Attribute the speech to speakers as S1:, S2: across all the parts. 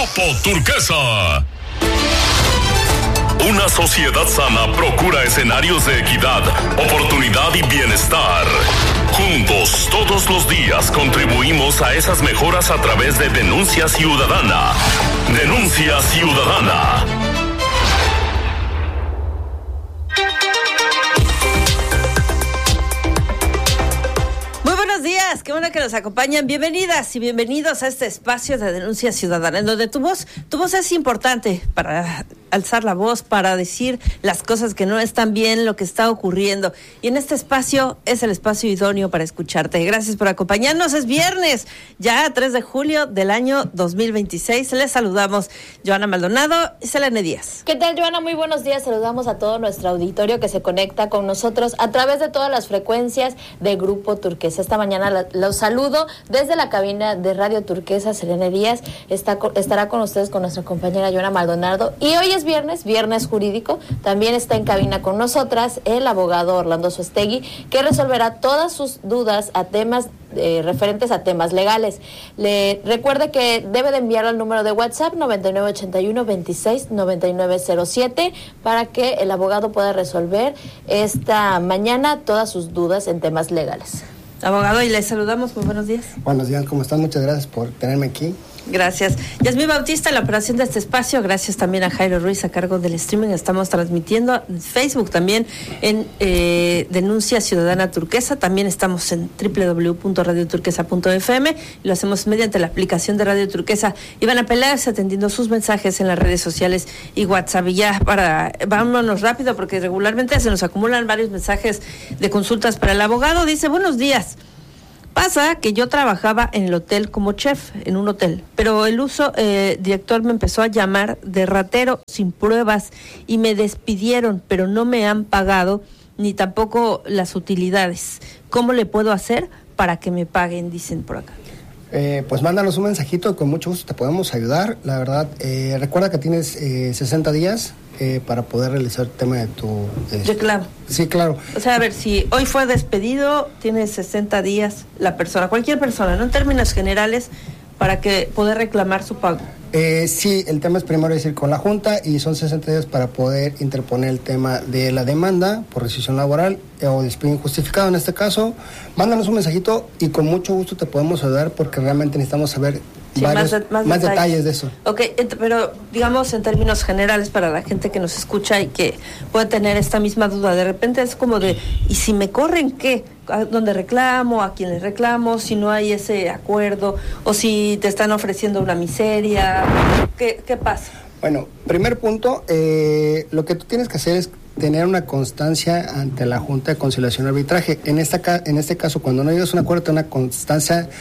S1: Grupo Turquesa. Una sociedad sana procura escenarios de equidad, oportunidad y bienestar. Juntos, todos los días, contribuimos a esas mejoras a través de Denuncia Ciudadana. Denuncia Ciudadana.
S2: Muy buenos días, qué bueno que nos acompañan. Bienvenidas y bienvenidos a este espacio de Denuncia Ciudadana, en donde tu voz es importante para alzar la voz, para decir las cosas que no están bien, lo que está ocurriendo. Y en este espacio es el espacio idóneo para escucharte. Gracias por acompañarnos. Es viernes, ya 3 de julio del año 2026. Les saludamos Joana Maldonado y Selene Díaz.
S3: ¿Qué tal, Joana? Muy buenos días. Saludamos a todo nuestro auditorio que se conecta con nosotros a través de todas las frecuencias de Grupo Turquesa. Esta mañana los saludo desde la cabina de Radio Turquesa. Selene Díaz estará con ustedes, con nuestra compañera Joana Maldonado. Y hoy es viernes jurídico. También está en cabina con nosotras el abogado Orlando Suestegui, que resolverá todas sus dudas a temas referentes a temas legales. Le recuerde que debe de enviarlo al número de WhatsApp 9981-269907 para que el abogado pueda resolver esta mañana todas sus dudas en temas legales.
S2: Abogado, y les saludamos. Muy buenos días.
S4: Buenos días, ¿cómo están? Muchas gracias por tenerme aquí.
S2: Gracias. Yasmín Bautista, la operación de este espacio. Gracias también a Jairo Ruiz a cargo del streaming. Estamos transmitiendo en Facebook también en Denuncia Ciudadana Turquesa. También estamos en www.radioturquesa.fm y lo hacemos mediante la aplicación de Radio Turquesa. Ivana Peláez atendiendo sus mensajes en las redes sociales y WhatsApp. Y ya vámonos rápido porque regularmente se nos acumulan varios mensajes de consultas para el abogado. Dice, buenos días. Pasa que yo trabajaba en el hotel como chef, en un hotel, pero el director me empezó a llamar de ratero sin pruebas y me despidieron, pero no me han pagado ni tampoco las utilidades. ¿Cómo le puedo hacer para que me paguen? Dicen por acá.
S4: Pues mándanos un mensajito, con mucho gusto te podemos ayudar. La verdad, recuerda que tienes 60 días para poder realizar el tema de tu
S2: reclamo.
S4: Sí, claro.
S2: O sea, a ver, si hoy fue despedido, tienes 60 días la persona, cualquier persona, no en términos generales, para que poder reclamar su pago.
S4: Sí, el tema es primero ir con la Junta y son 60 días para poder interponer el tema de la demanda por rescisión laboral o despido injustificado en este caso. Mándanos un mensajito y con mucho gusto te podemos ayudar porque realmente necesitamos saber más detalles de eso.
S2: Ok, pero digamos en términos generales para la gente que nos escucha y que puede tener esta misma duda, de repente es como de, ¿y si me corren qué? ¿A dónde reclamo? ¿A quién le reclamo? Si no hay ese acuerdo o si te están ofreciendo una miseria, ¿qué pasa?
S4: Bueno, primer punto, lo que tú tienes que hacer es tener una constancia ante la Junta de Conciliación y Arbitraje. En este caso, cuando no llegas a un acuerdo, te una constancia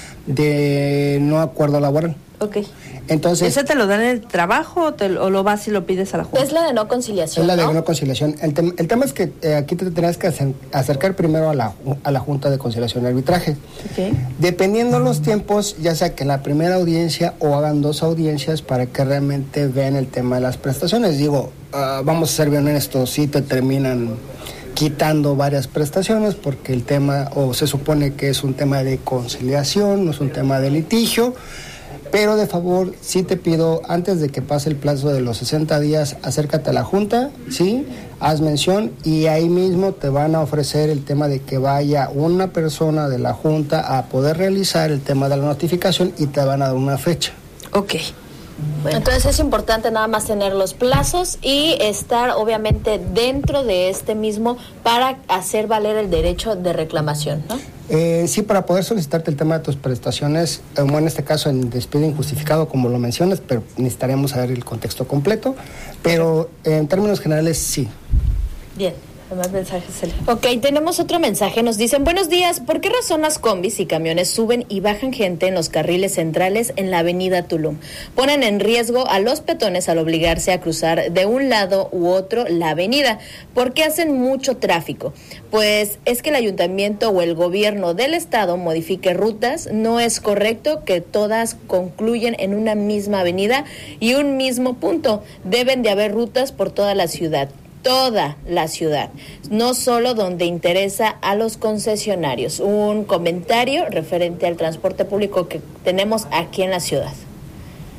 S4: de no acuerdo laboral.
S2: Ok.
S4: Entonces,
S2: ¿ese te lo dan en el trabajo o lo vas y lo pides a la Junta?
S3: Es la de no conciliación,
S4: es la de
S3: ¿no?
S4: no conciliación. El tema es que aquí te tendrás que acercar primero a la Junta de Conciliación y Arbitraje.
S2: Okay.
S4: Dependiendo los tiempos, ya sea que en la primera audiencia o hagan 2 audiencias para que realmente vean el tema de las prestaciones. Digo, vamos a ser bien honestos, sí te terminan quitando varias prestaciones porque el tema, o se supone que es un tema de conciliación, no es un tema de litigio. Pero de favor, sí te pido, antes de que pase el plazo de los 60 días, acércate a la Junta, ¿sí? Haz mención y ahí mismo te van a ofrecer el tema de que vaya una persona de la Junta a poder realizar el tema de la notificación y te van a dar una fecha.
S2: Ok.
S3: Bueno. Entonces es importante nada más tener los plazos y estar obviamente dentro de este mismo para hacer valer el derecho de reclamación, ¿no?
S4: Sí, para poder solicitarte el tema de tus prestaciones, como en este caso en despido injustificado, como lo mencionas, pero necesitaremos saber el contexto completo, pero en términos generales sí.
S2: Bien. Más mensajes, Selene.
S3: Ok, tenemos otro mensaje. Nos dicen, buenos días, ¿por qué razón las combis y camiones suben y bajan gente en los carriles centrales en la avenida Tulum? Ponen en riesgo a los peatones al obligarse a cruzar de un lado u otro la avenida. ¿Por qué hacen mucho tráfico? Pues es que el ayuntamiento o el gobierno del estado modifique rutas. No es correcto que todas concluyen en una misma avenida y un mismo punto. Deben de haber rutas por toda la ciudad. Toda la ciudad, no solo donde interesa a los concesionarios. Un comentario referente al transporte público que tenemos aquí en la ciudad.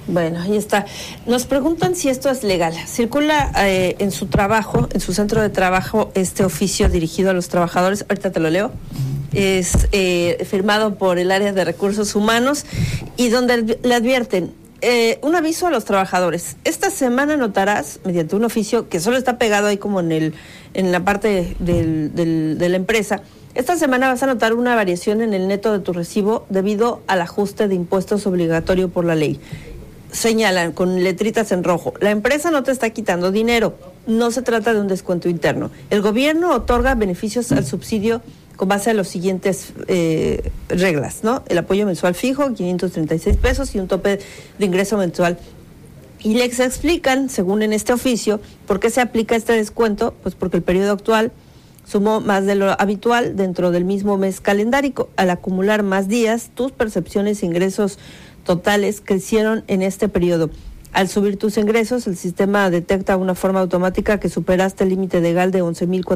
S2: Bueno, ahí está. Nos preguntan si esto es legal. Circula en su trabajo, en su centro de trabajo, este oficio dirigido a los trabajadores. Ahorita te lo leo. Es firmado por el área de recursos humanos y donde le advierten un aviso a los trabajadores. Esta semana notarás, mediante un oficio que solo está pegado ahí como en la parte de la empresa, esta semana vas a notar una variación en el neto de tu recibo debido al ajuste de impuestos obligatorio por la ley. Señalan con letritas en rojo: la empresa no te está quitando dinero, no se trata de un descuento interno. El gobierno otorga beneficios al subsidio con base a los siguientes reglas, ¿no? El apoyo mensual fijo, 536 pesos y un tope de ingreso mensual. Y les explican, según en este oficio, por qué se aplica este descuento, pues porque el periodo actual sumó más de lo habitual dentro del mismo mes calendárico. Al acumular más días, tus percepciones e ingresos totales crecieron en este periodo. Al subir tus ingresos, el sistema detecta una forma automática que superaste el límite legal de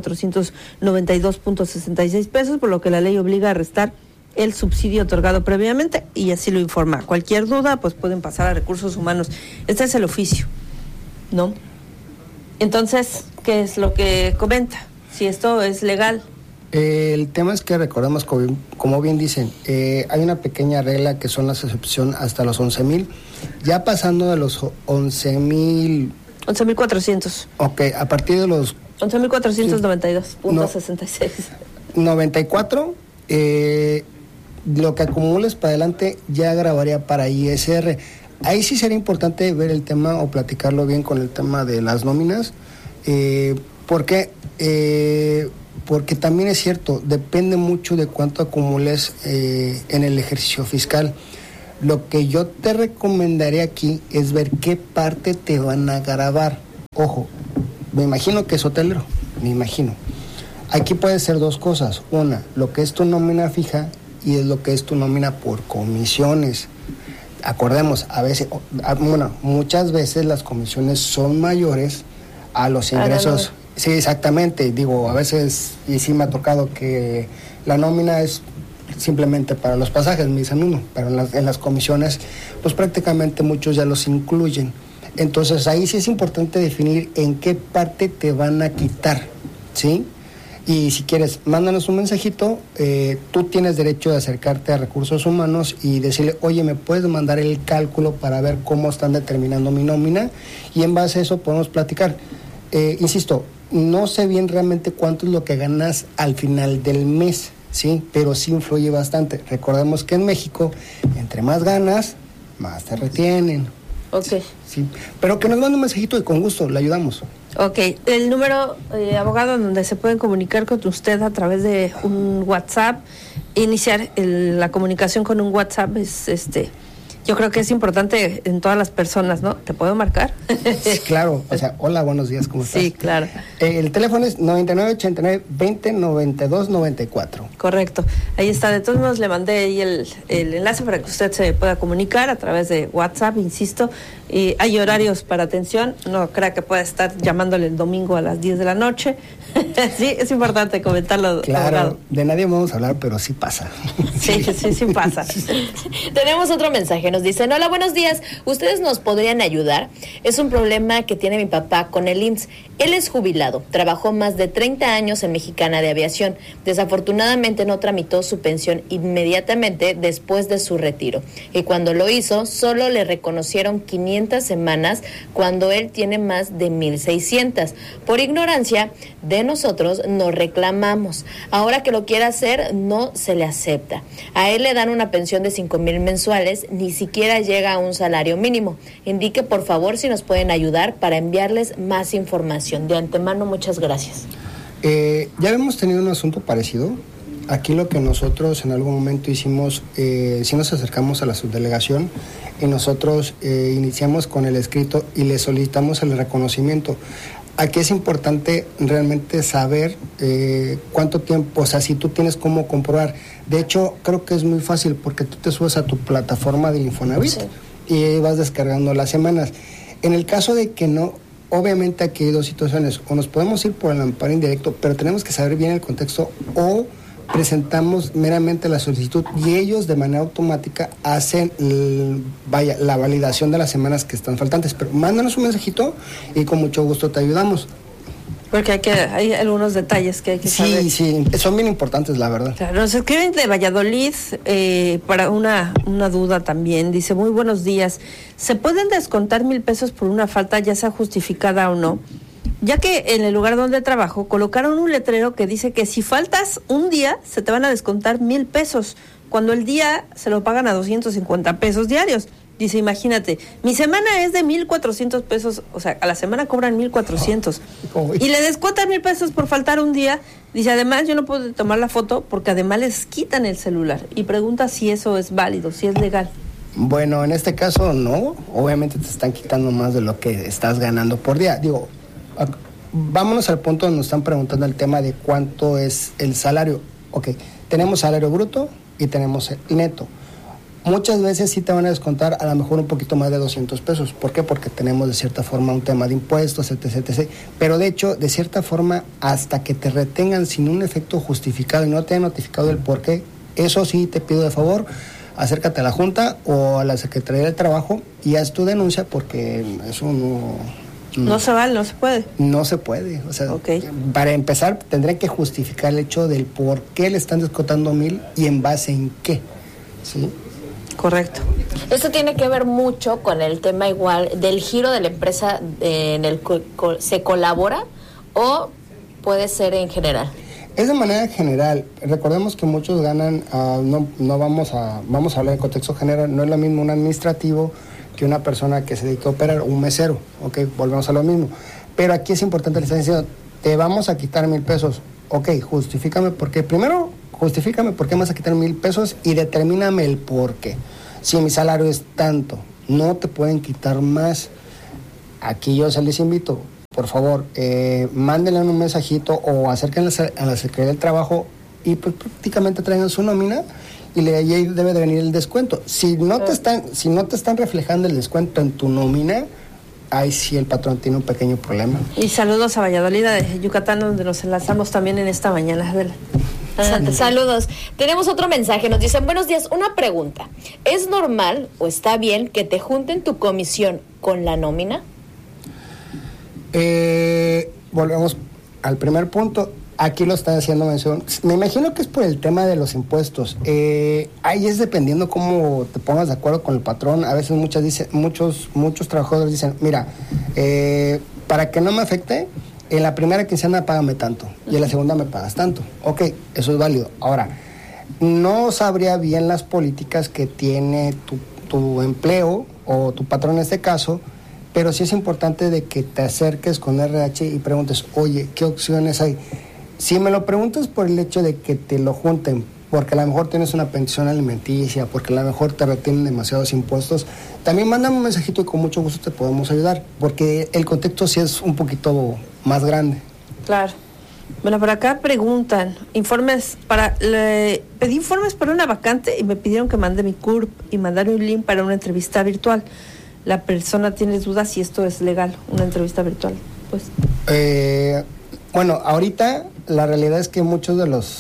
S2: 11,492.66 pesos, por lo que la ley obliga a restar el subsidio otorgado previamente y así lo informa. Cualquier duda, pues pueden pasar a recursos humanos. Este es el oficio, ¿no? Entonces, ¿qué es lo que comenta? Si esto es legal.
S4: El tema es que recordemos, como bien dicen, hay una pequeña regla que son las excepciones hasta los 11,000. Ya pasando de los 11,000...
S2: 11,400.
S4: Ok, a partir de los...
S2: 11,492.66.
S4: 94, lo que acumules para adelante ya grabaría para ISR. Ahí sí sería importante ver el tema o platicarlo bien con el tema de las nóminas. Porque también es cierto, depende mucho de cuánto acumules en el ejercicio fiscal. Lo que yo te recomendaría aquí es ver qué parte te van a grabar. Ojo, me imagino que es hotelero, me imagino. Aquí puede ser dos cosas. Una, lo que es tu nómina fija y es lo que es tu nómina por comisiones. Acordemos, muchas veces las comisiones son mayores a los ingresos. Sí, exactamente. Digo, a veces, y sí me ha tocado que la nómina es simplemente para los pasajes, me dicen uno, pero en las comisiones, pues prácticamente muchos ya los incluyen. Entonces ahí sí es importante definir en qué parte te van a quitar, ¿sí? Y si quieres, mándanos un mensajito, tú tienes derecho de acercarte a recursos humanos y decirle, oye, ¿me puedes mandar el cálculo para ver cómo están determinando mi nómina? Y en base a eso podemos platicar. Insisto, no sé bien realmente cuánto es lo que ganas al final del mes, ¿sí? Pero sí influye bastante. Recordemos que en México, entre más ganas, más te retienen.
S2: Ok.
S4: Sí. Pero que nos mande un mensajito y con gusto le ayudamos.
S2: Ok. El número, abogado, donde se pueden comunicar con usted a través de un WhatsApp, iniciar la comunicación con un WhatsApp es yo creo que es importante en todas las personas, ¿no? ¿Te puedo marcar?
S4: Sí, claro. O sea, hola, buenos días, ¿cómo estás?
S2: Sí, claro.
S4: El teléfono es 9989-2092-94.
S2: Correcto. Ahí está. De todos modos, le mandé ahí el enlace para que usted se pueda comunicar a través de WhatsApp, insisto. Y hay horarios para atención. No crea que pueda estar llamándole el domingo a las 10 de la noche. Sí, es importante comentarlo.
S4: Claro,
S2: abogado.
S4: De nadie vamos a hablar, pero sí pasa.
S2: Sí pasa.
S3: Tenemos otro mensaje. Nos dicen, hola, buenos días. ¿Ustedes nos podrían ayudar? Es un problema que tiene mi papá con el IMSS. Él es jubilado. Trabajó más de 30 años en Mexicana de Aviación. Desafortunadamente no tramitó su pensión inmediatamente después de su retiro. Y cuando lo hizo, solo le reconocieron 500 semanas cuando él tiene más de 1,600. Por ignorancia de nosotros nos reclamamos. Ahora que lo quiere hacer, no se le acepta. A él le dan una pensión de 5,000 mensuales, ni siquiera llega a un salario mínimo. Indique por favor si nos pueden ayudar para enviarles más información. De antemano, muchas gracias.
S4: Ya hemos tenido un asunto parecido. Aquí lo que nosotros en algún momento hicimos, sí nos acercamos a la subdelegación y nosotros iniciamos con el escrito y le solicitamos el reconocimiento. Aquí es importante realmente saber cuánto tiempo, o sea, si tú tienes cómo comprobar. De hecho, creo que es muy fácil porque tú te subes a tu plataforma del Infonavit, sí, y vas descargando las semanas. En el caso de que no, obviamente aquí hay dos situaciones. O nos podemos ir por el amparo indirecto, pero tenemos que saber bien el contexto, o presentamos meramente la solicitud y ellos de manera automática hacen la validación de las semanas que están faltantes. Pero mándanos un mensajito y con mucho gusto te ayudamos.
S2: Porque hay algunos detalles que hay que saber.
S4: Sí, son bien importantes, la verdad.
S2: Claro, nos escriben de Valladolid para una duda también. Dice, muy buenos días. ¿Se pueden descontar 1,000 pesos por una falta, ya sea justificada o no? Ya que en el lugar donde trabajo colocaron un letrero que dice que si faltas un día se te van a descontar 1,000 pesos, cuando el día se lo pagan a 250 pesos diarios. Dice, imagínate, mi semana es de 1,400 pesos, o sea, a la semana cobran 1,400 y le descuentan 1,000 pesos por faltar un día. Dice, además yo no puedo tomar la foto porque además les quitan el celular, y pregunta si eso es válido, si es legal.
S4: Bueno, en este caso no, obviamente te están quitando más de lo que estás ganando por día. Digo, vámonos al punto donde nos están preguntando el tema de cuánto es el salario. Ok, tenemos salario bruto y tenemos el neto. Muchas veces sí te van a descontar a lo mejor un poquito más de 200 pesos. ¿Por qué? Porque tenemos de cierta forma un tema de impuestos, etc. Pero de hecho, de cierta forma, hasta que te retengan sin un efecto justificado y no te hayan notificado el por qué, eso sí te pido de favor, acércate a la Junta o a la Secretaría del Trabajo y haz tu denuncia, porque eso
S2: no se vale, no se puede.
S4: No se puede. O sea, para empezar, tendré que justificar el hecho del por qué le están descontando 1,000 y en base en qué. ¿Sí?
S2: Correcto.
S3: Esto tiene que ver mucho con el tema igual del giro de la empresa en el que se colabora, o puede ser en general.
S4: Es de manera general. Recordemos que muchos ganan, no vamos a hablar en contexto general, no es lo mismo un administrativo que una persona que se dedica a operar, un mesero. Ok, volvemos a lo mismo. Pero aquí es importante, le están diciendo, te vamos a quitar 1,000 pesos. Ok, justifícame por qué. Primero, justifícame por qué me vas a quitar 1,000 pesos y determíname el por qué. Si mi salario es tanto, no te pueden quitar más. Aquí yo les invito, por favor, mándenle un mensajito o acérquense a la Secretaría del Trabajo y pues prácticamente traigan su nómina y ahí debe de venir el descuento. Si no te están reflejando el descuento en tu nómina, ahí sí el patrón tiene un pequeño problema.
S2: Y saludos a Valladolid, de Yucatán, donde nos enlazamos también en esta mañana, Adela.
S3: Saludos. Tenemos otro mensaje, nos dicen, buenos días, una pregunta. ¿Es normal o está bien que te junten tu comisión con la nómina?
S4: Volvemos al primer punto. Aquí lo está haciendo mención. Me imagino que es por el tema de los impuestos. Ahí es dependiendo cómo te pongas de acuerdo con el patrón. A veces muchos trabajadores dicen, mira, para que no me afecte, en la primera quincena págame tanto y en la segunda me pagas tanto. Ok, eso es válido. Ahora, no sabría bien las políticas que tiene tu empleo o tu patrón en este caso, pero sí es importante de que te acerques con RH y preguntes, oye, ¿qué opciones hay? Si me lo preguntas por el hecho de que te lo junten, porque a lo mejor tienes una pensión alimenticia, porque a lo mejor te retienen demasiados impuestos, también mándame un mensajito y con mucho gusto te podemos ayudar, porque el contexto sí es un poquito más grande.
S2: Claro. Bueno, por acá preguntan, pedí informes para una vacante y me pidieron que mande mi CURP y mandar un link para una entrevista virtual. La persona tiene dudas si esto es legal, una entrevista virtual, pues.
S4: Bueno, ahorita la realidad es que muchos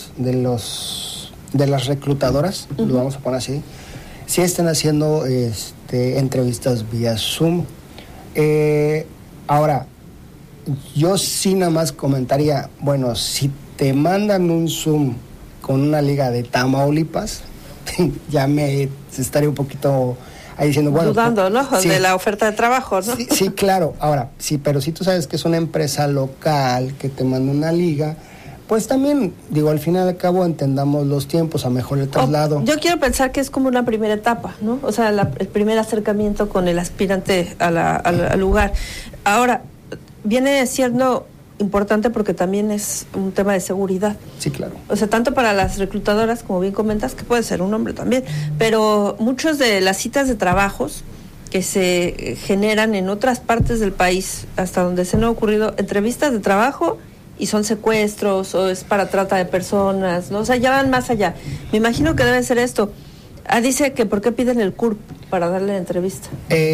S4: de las reclutadoras, lo vamos a poner así, sí están haciendo entrevistas vía Zoom. Ahora, yo sí nada más comentaría, bueno, si te mandan un Zoom con una liga de Tamaulipas, ya me estaría un poquito ahí diciendo, bueno,
S2: dudando, ¿no?
S4: Sí,
S2: de la oferta de trabajo, ¿no?
S4: Sí, claro. Ahora, sí, pero si tú sabes que es una empresa local que te manda una liga, pues también, digo, al final y al cabo entendamos los tiempos, a mejor el traslado.
S2: Yo quiero pensar que es como una primera etapa, ¿no? O sea, el primer acercamiento con el aspirante al lugar. Ahora, viene siendo importante porque también es un tema de seguridad.
S4: Sí, claro.
S2: O sea, tanto para las reclutadoras, como bien comentas, que puede ser un hombre también, pero muchas de las citas de trabajos que se generan en otras partes del país, hasta donde se han ocurrido entrevistas de trabajo y son secuestros o es para trata de personas, ¿no? O sea, ya van más allá. Me imagino que debe ser esto. Dice que ¿por qué piden el CURP para darle la entrevista?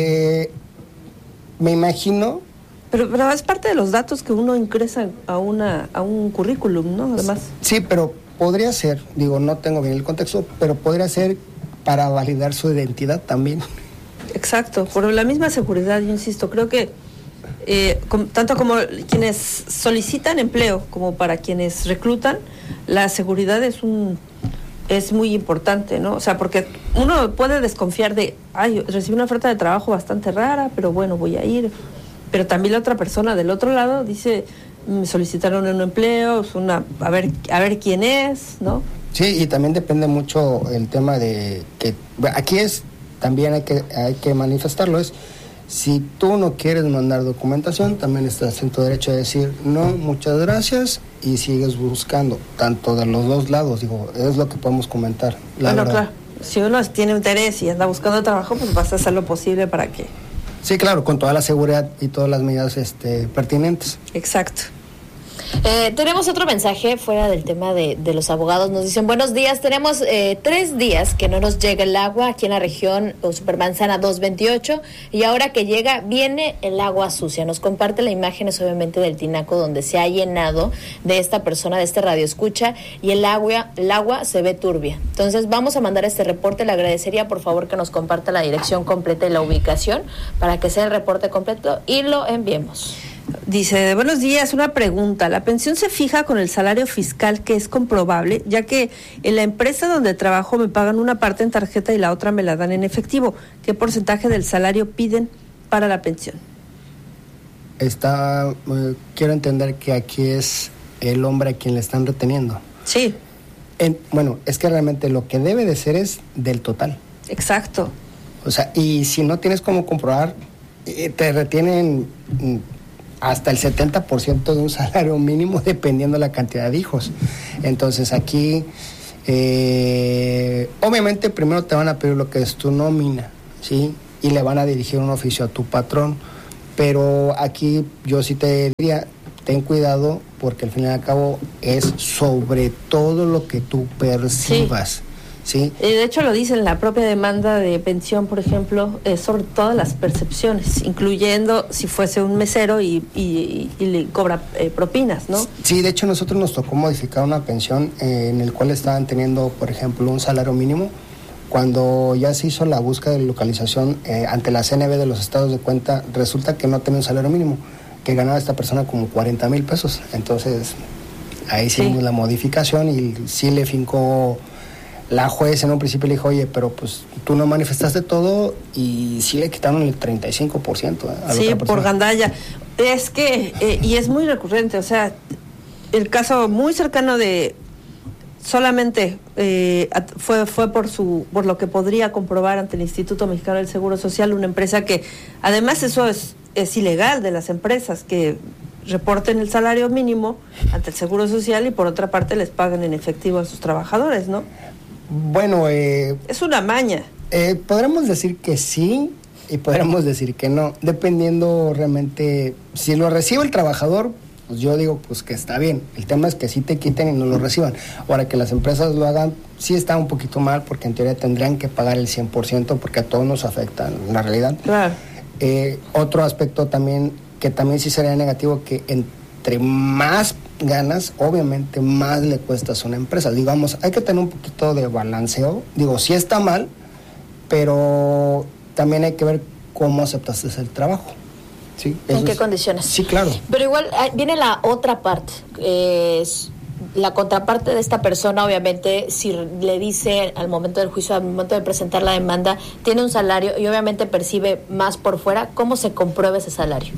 S4: Me imagino.
S2: Pero es parte de los datos que uno ingresa a un currículum, ¿no? Además.
S4: Sí, pero podría ser, digo, no tengo bien el contexto, pero podría ser para validar su identidad también.
S2: Exacto, por la misma seguridad, yo insisto, creo que tanto como quienes solicitan empleo como para quienes reclutan, la seguridad es muy importante, ¿no? O sea, porque uno puede desconfiar de, recibí una oferta de trabajo bastante rara, pero bueno, voy a ir. Pero también la otra persona del otro lado dice, me solicitaron un empleo, a ver quién es, ¿no?
S4: Sí, y también depende mucho el tema de que aquí también hay que manifestarlo, es si tú no quieres mandar documentación, también estás en tu derecho de decir no, muchas gracias, y sigues buscando, tanto de los dos lados, digo, es lo que podemos comentar.
S2: Bueno, claro, si uno tiene interés y anda buscando trabajo, pues vas a hacer lo posible para que...
S4: Sí, claro, con toda la seguridad y todas las medidas pertinentes.
S2: Exacto.
S3: Tenemos otro mensaje fuera del tema de los abogados. Nos dicen, buenos días, tenemos 3 días que no nos llega el agua aquí en la región Supermanzana 228, y ahora que llega, viene el agua sucia. Nos comparte las imágenes, obviamente, del tinaco donde se ha llenado de esta persona, de este radioescucha, y el agua se ve turbia. Entonces vamos a mandar este reporte. Le agradecería por favor que nos comparta la dirección completa y la ubicación para que sea el reporte completo y lo enviemos.
S2: Dice, buenos días, una pregunta. La pensión se fija con el salario fiscal, que es comprobable, ya que en la empresa donde trabajo me pagan una parte en tarjeta y la otra me la dan en efectivo. ¿Qué porcentaje del salario piden para la pensión?
S4: Quiero entender que aquí es el hombre a quien le están reteniendo.
S2: Sí.
S4: Bueno, es que realmente lo que debe de ser es del total.
S2: Exacto.
S4: O sea, y si no tienes cómo comprobar, te retienen hasta el 70% de un salario mínimo, dependiendo de la cantidad de hijos. Entonces aquí, obviamente primero te van a pedir lo que es tu nómina, ¿sí? Y le van a dirigir un oficio a tu patrón. Pero aquí yo sí te diría, ten cuidado, porque al fin y al cabo es sobre todo lo que tú percibas. Sí.
S2: De hecho lo dice en la propia demanda de pensión, por ejemplo, sobre todas las percepciones, incluyendo si fuese un mesero y le cobra propinas, ¿no?
S4: Sí, de hecho nosotros nos tocó modificar una pensión en el cual estaban teniendo, por ejemplo, un salario mínimo. Cuando ya se hizo la búsqueda de localización ante la CNB de los estados de cuenta, resulta que no tenía un salario mínimo, que ganaba esta persona como 40,000 pesos. Entonces ahí hicimos la modificación y sí le fincó. La juez en un principio le dijo, oye, pero pues tú no manifestaste todo, y sí le quitaron el 35% a
S2: sí, por gandalla. Es que, y es muy recurrente, o sea, el caso muy cercano de solamente fue por lo que podría comprobar ante el Instituto Mexicano del Seguro Social, una empresa que, además eso es ilegal de las empresas, que reporten el salario mínimo ante el Seguro Social y por otra parte les paguen en efectivo a sus trabajadores, ¿no?
S4: Bueno,
S2: es una maña.
S4: Podremos decir que sí y podremos decir que no, dependiendo realmente. Si lo recibe el trabajador, pues yo digo pues que está bien. El tema es que sí te quiten y no lo reciban. Ahora, que las empresas lo hagan, sí está un poquito mal, porque en teoría tendrían que pagar el 100%, porque a todos nos afecta en la realidad.
S2: Claro.
S4: Otro aspecto también, que también sí sería negativo, que entre más ganas, obviamente más le cuestas a una empresa. Digamos, hay que tener un poquito de balanceo. Digo, sí está mal, pero también hay que ver cómo aceptaste el trabajo. ¿Sí?
S3: ¿En qué condiciones?
S4: Sí, claro.
S3: Pero igual viene la otra parte, es la contraparte de esta persona. Obviamente, si le dice al momento del juicio, al momento de presentar la demanda, tiene un salario y obviamente percibe más por fuera, ¿cómo se comprueba ese salario?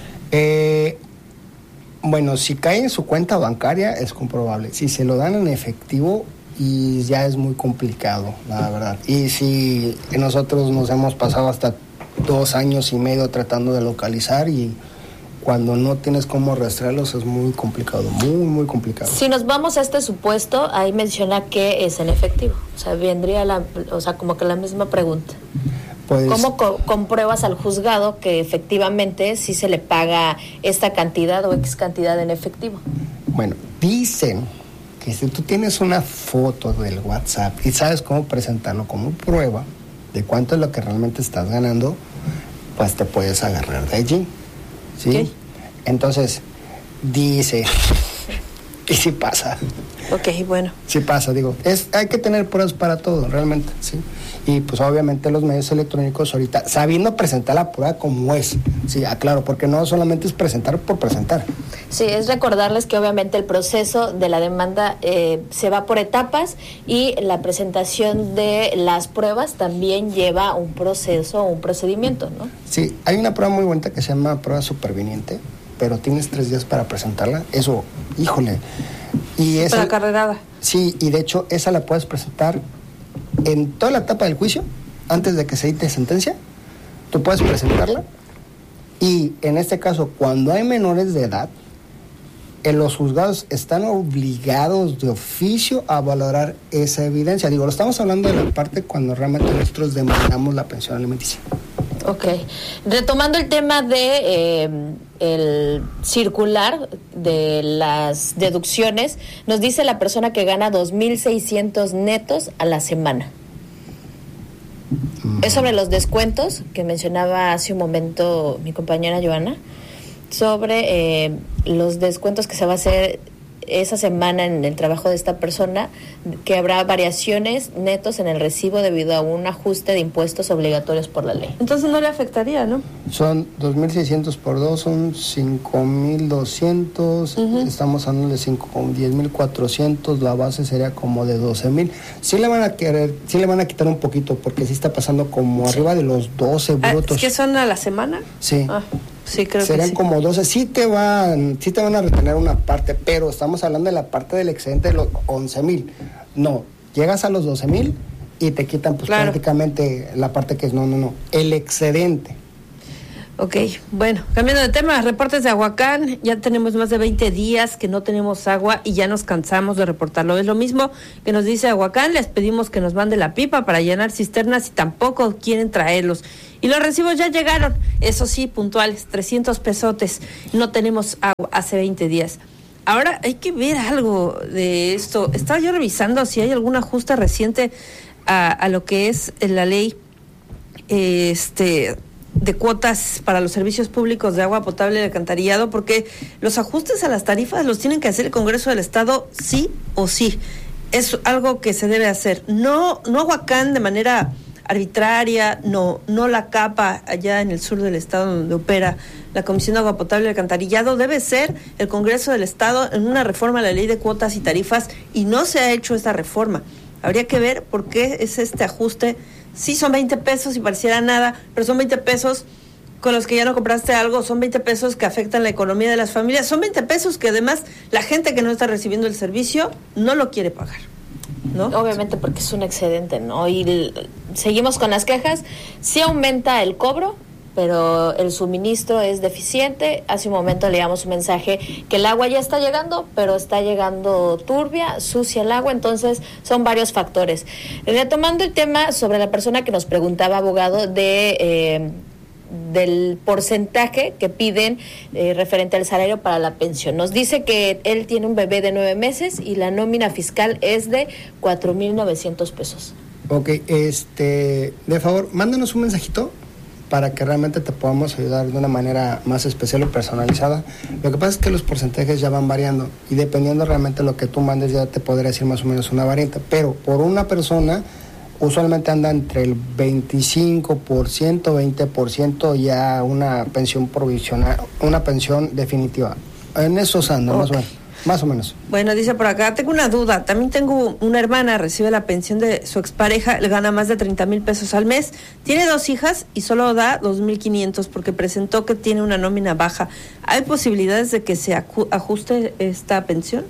S4: Bueno, si cae en su cuenta bancaria es comprobable. Si se lo dan en efectivo, y ya es muy complicado, la verdad. Y si nosotros nos hemos pasado hasta 2 años y medio tratando de localizar, y cuando no tienes cómo rastrearlos es muy complicado, muy, muy complicado.
S3: Si nos vamos a este supuesto, ahí menciona que es en efectivo. O sea, vendría como que la misma pregunta. Pues, ¿cómo compruebas al juzgado que efectivamente sí se le paga esta cantidad o X cantidad en efectivo?
S4: Bueno, dicen que si tú tienes una foto del WhatsApp y sabes cómo presentarlo como prueba de cuánto es lo que realmente estás ganando, pues te puedes agarrar de allí, ¿sí? Okay. Entonces, dice, Y sí pasa.
S2: Ok, bueno.
S4: Sí pasa, digo. Hay que tener pruebas para todo, realmente, sí. Y pues obviamente los medios electrónicos ahorita, sabiendo presentar la prueba como es, sí, aclaro, porque no solamente es presentar por presentar.
S3: Sí, es recordarles que obviamente el proceso de la demanda se va por etapas y la presentación de las pruebas también lleva un proceso, un procedimiento, ¿no?
S4: Sí, hay una prueba muy bonita que se llama prueba superviniente, pero tienes 3 días para presentarla. Eso, híjole. Y esa,
S2: para carrerada.
S4: Sí, y de hecho esa la puedes presentar en toda la etapa del juicio, antes de que se dicte sentencia. Tú puedes presentarla y en este caso, cuando hay menores de edad, los juzgados están obligados de oficio a valorar esa evidencia. Digo, lo estamos hablando de la parte cuando realmente nosotros demandamos la pensión alimenticia.
S3: Ok. Retomando el tema de el circular de las deducciones, nos dice la persona que gana 2,600 netos a la semana. Es sobre los descuentos que mencionaba hace un momento mi compañera Joana, sobre los descuentos que se va a hacer esa semana en el trabajo de esta persona, que habrá variaciones netos en el recibo debido a un ajuste de impuestos obligatorios por la ley.
S2: Entonces no le afectaría, ¿no?
S4: Son 2,600 por 2, son 5,200, estamos hablando de 10,400, la base sería como de 12,000. Sí le van a quitar un poquito, porque sí está pasando como arriba de los 12 brutos.
S2: ¿Es que son a la semana?
S4: Sí.
S2: Sí, creo
S4: serían
S2: que sí.
S4: como 12, sí te van a retener una parte, pero estamos hablando de la parte del excedente de los 11,000. No, llegas a los 12,000 y te quitan pues prácticamente la parte que es el excedente.
S2: Ok, bueno, cambiando de tema, reportes de Ahuacán, ya tenemos más de 20 días que no tenemos agua y ya nos cansamos de reportarlo. Es lo mismo que nos dice Ahuacán, les pedimos que nos mande la pipa para llenar cisternas y tampoco quieren traerlos. Y los recibos ya llegaron, eso sí, puntuales, 300 pesotes, no tenemos agua hace 20 días. Ahora hay que ver algo de esto. Estaba yo revisando si hay algún ajuste reciente a lo que es la ley de cuotas para los servicios públicos de agua potable y de alcantarillado, porque los ajustes a las tarifas los tienen que hacer el Congreso del Estado sí o sí. Es algo que se debe hacer. No Ahuacán de manera arbitraria, no la capa allá en el sur del estado donde opera la Comisión de Agua Potable y Alcantarillado. Debe ser el Congreso del Estado en una reforma a la ley de cuotas y tarifas, y no se ha hecho esta reforma. Habría que ver por qué es este ajuste. Sí, son 20 pesos y pareciera nada, pero son 20 pesos con los que ya no compraste algo, son 20 pesos que afectan la economía de las familias, son 20 pesos que además la gente que no está recibiendo el servicio no lo quiere pagar, ¿no?
S3: Obviamente porque es un excedente, ¿no? Y seguimos con las quejas, sí aumenta el cobro, pero el suministro es deficiente. Hace un momento leíamos un mensaje que el agua ya está llegando, pero está llegando turbia, sucia el agua, entonces son varios factores. Retomando el tema sobre la persona que nos preguntaba, abogado, del porcentaje que piden referente al salario para la pensión. Nos dice que él tiene un bebé de 9 meses y la nómina fiscal es de 4,900 pesos.
S4: Ok, de favor, mándanos un mensajito para que realmente te podamos ayudar de una manera más especial o personalizada. Lo que pasa es que los porcentajes ya van variando y dependiendo realmente de lo que tú mandes ya te podría decir más o menos una variante, pero por una persona usualmente anda entre el 25%, 20% ya una pensión provisional, una pensión definitiva. En esos ando, más o menos.
S2: Bueno, dice por acá, tengo una duda. También tengo una hermana, recibe la pensión de su expareja, le gana más de 30,000 pesos al mes. Tiene 2 hijas y solo da 2,500 porque presentó que tiene una nómina baja. ¿Hay posibilidades de que se ajuste esta pensión?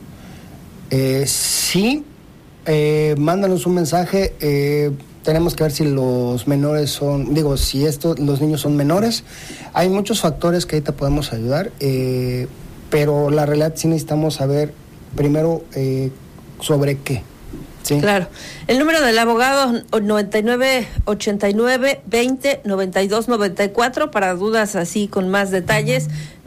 S4: Sí. Mándanos un mensaje. Tenemos que ver si los menores si los niños son menores. Hay muchos factores que ahorita podemos ayudar, pero la realidad sí necesitamos saber primero sobre qué. ¿Sí?
S2: Claro. El número del abogado 9989-20-9294 para dudas así con más detalles,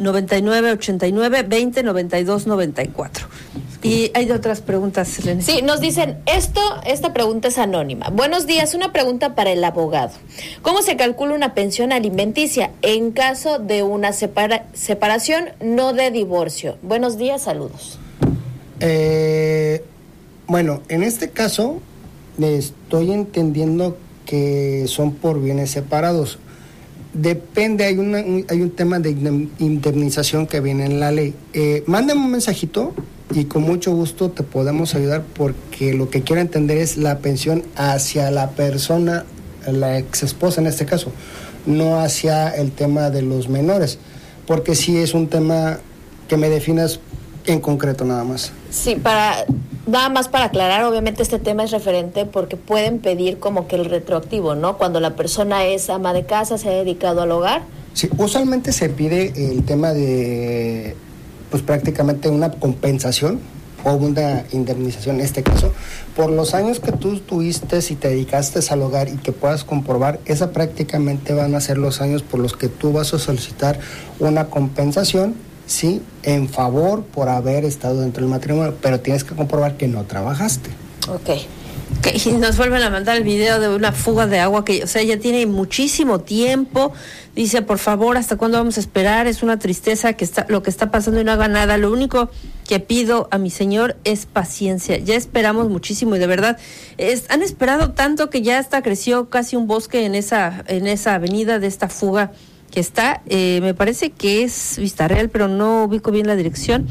S2: 9989-20-9294. Y hay de otras preguntas, Selene.
S3: Sí, nos dicen, esta pregunta es anónima. Buenos días, una pregunta para el abogado. ¿Cómo se calcula una pensión alimenticia en caso de una separación, no de divorcio? Buenos días, saludos.
S4: Bueno, en este caso estoy entendiendo que son por bienes separados. Depende, hay un tema de indemnización que viene en la ley. Mándame un mensajito y con mucho gusto te podemos ayudar, porque lo que quiero entender es la pensión hacia la persona, la ex esposa en este caso, no hacia el tema de los menores, porque sí es un tema que me definas en concreto nada más.
S3: Sí, nada más para aclarar, obviamente este tema es referente porque pueden pedir como que el retroactivo, ¿no? Cuando la persona es ama de casa, se ha dedicado al hogar.
S4: Sí, usualmente se pide el tema de, pues prácticamente una compensación o una indemnización en este caso, por los años que tú tuviste y te dedicaste al hogar y que puedas comprobar, esa prácticamente van a ser los años por los que tú vas a solicitar una compensación, sí, en favor por haber estado dentro del matrimonio, pero tienes que comprobar que no trabajaste.
S2: Ok. Y nos vuelven a mandar el video de una fuga de agua que, o sea, ya tiene muchísimo tiempo. Dice, por favor, ¿hasta cuándo vamos a esperar? Es una tristeza lo que está pasando y no haga nada. Lo único que pido a mi señor es paciencia. Ya esperamos muchísimo y de verdad han esperado tanto que ya hasta creció casi un bosque en esa avenida de esta fuga que está. Me parece que es Vistarreal, pero no ubico bien la dirección.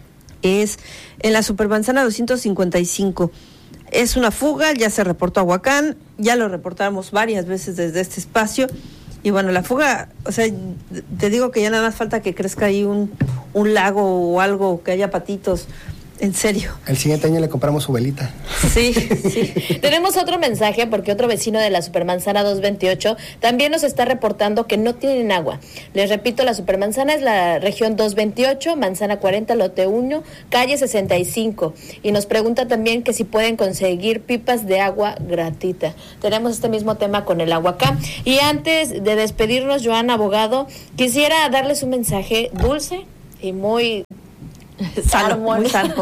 S2: Es en la Supermanzana 255. Es una fuga, ya se reportó a Huacán, ya lo reportamos varias veces desde este espacio. Y bueno, la fuga, o sea, te digo que ya nada más falta que crezca ahí un lago o algo, que haya patitos. En serio.
S4: El siguiente año le compramos su velita.
S2: Sí, sí.
S3: Tenemos otro mensaje porque otro vecino de la Supermanzana 228 también nos está reportando que no tienen agua. Les repito, la Supermanzana es la región 228, Manzana 40, lote 1, calle 65. Y nos pregunta también que si pueden conseguir pipas de agua gratuita. Tenemos este mismo tema con el agua acá. Y antes de despedirnos, Joan Abogado, quisiera darles un mensaje dulce y muy
S2: sano, muy sano.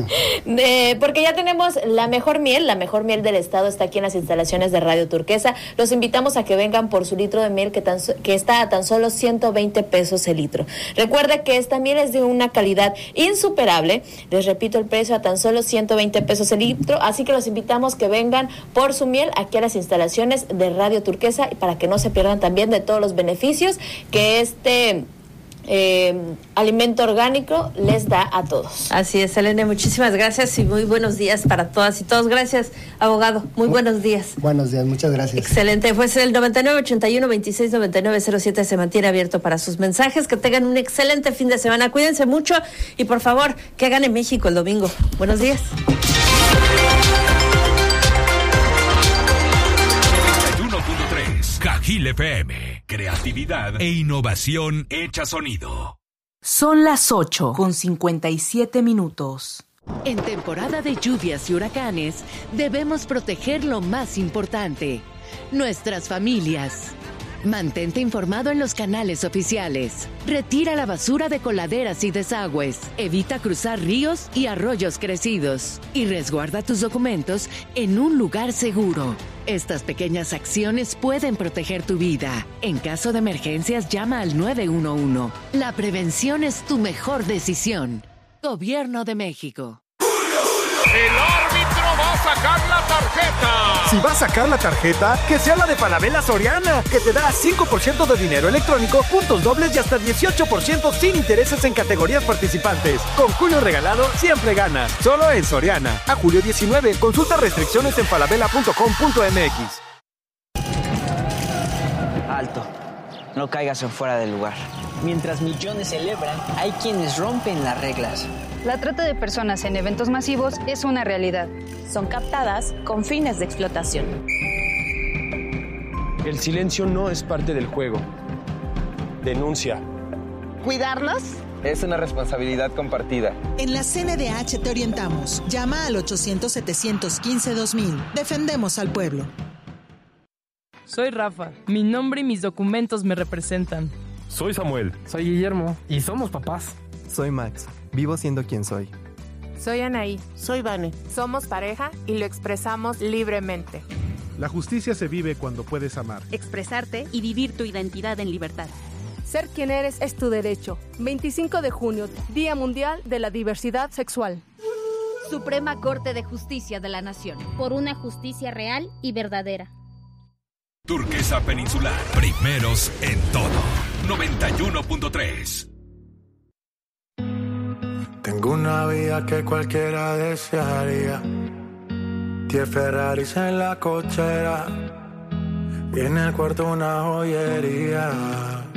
S3: Porque ya tenemos la mejor miel del estado está aquí en las instalaciones de Radio Turquesa. Los invitamos a que vengan por su litro de miel que está a tan solo 120 pesos el litro. Recuerda que esta miel es de una calidad insuperable. Les repito el precio, a tan solo 120 pesos el litro, así que los invitamos que vengan por su miel aquí a las instalaciones de Radio Turquesa y para que no se pierdan también de todos los beneficios que este alimento orgánico les da a todos.
S2: Así es, Selene, muchísimas gracias y muy buenos días para todas y todos. Gracias, abogado, muy buenos días.
S4: Buenos días, muchas gracias.
S2: Excelente, pues el 9981-269907 se mantiene abierto para sus mensajes. Que tengan un excelente fin de semana, cuídense mucho y por favor, que gane México el domingo. Buenos días.
S5: Cajil FM, creatividad e innovación hecha sonido.
S6: Son las 8:57.
S7: En temporada de lluvias y huracanes, debemos proteger lo más importante, nuestras familias. Mantente informado en los canales oficiales. Retira la basura de coladeras y desagües. Evita cruzar ríos y arroyos crecidos. Y resguarda tus documentos en un lugar seguro. Estas pequeñas acciones pueden proteger tu vida. En caso de emergencias, llama al 911. La prevención es tu mejor decisión. Gobierno de México.
S8: El árbitro va a sacar la tarjeta.
S9: Si va a sacar la tarjeta, que sea la de Falabella Soriana, que te da 5% de dinero electrónico, puntos dobles y hasta 18% sin intereses en categorías participantes. Con Julio regalado, siempre ganas. Solo en Soriana. A julio 19. Consulta restricciones en falabella.com.mx.
S10: Alto. No caigas en fuera del lugar. Mientras millones celebran, hay quienes rompen las reglas.
S11: La trata de personas en eventos masivos es una realidad.
S12: Son captadas con fines de explotación.
S13: El silencio no es parte del juego. Denuncia.
S14: ¿Cuidarlos?
S15: Es una responsabilidad compartida.
S16: En la CNDH te orientamos. Llama al 800-715-2000. Defendemos al pueblo.
S17: Soy Rafa. Mi nombre y mis documentos me representan.
S18: Soy Samuel.
S19: Soy Guillermo. Y somos papás.
S20: Soy Max. Vivo siendo quien soy.
S21: Soy Anaí.
S22: Soy Vane.
S21: Somos pareja y lo expresamos libremente.
S23: La justicia se vive cuando puedes amar.
S24: Expresarte y vivir tu identidad en libertad.
S25: Ser quien eres es tu derecho. 25 de junio, Día Mundial de la Diversidad Sexual.
S6: Suprema Corte de Justicia de la Nación.
S14: Por una justicia real y verdadera.
S5: Turquesa Peninsular, primeros en todo. 91.3.
S18: Tengo una vida que cualquiera desearía. 10 Ferraris en la cochera y en el cuarto una joyería.